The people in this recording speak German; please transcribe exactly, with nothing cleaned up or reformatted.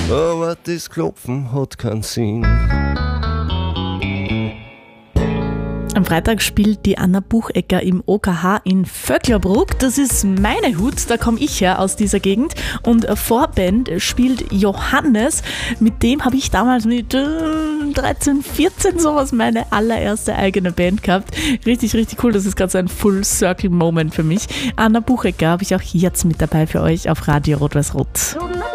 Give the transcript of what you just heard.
aber das Klopfen hat keinen Sinn. Am Freitag spielt die Anna Buchecker im O K H in Vöcklerbruck. Das ist meine Hut, da komme ich her aus dieser Gegend. Und Vorband spielt Johannes. Mit dem habe ich damals mit dreizehn, vierzehn sowas meine allererste eigene Band gehabt. Richtig, richtig cool. Das ist gerade so ein Full-Circle-Moment für mich. Anna Buchecker habe ich auch jetzt mit dabei für euch auf Radio Rot-Weiß-Rot.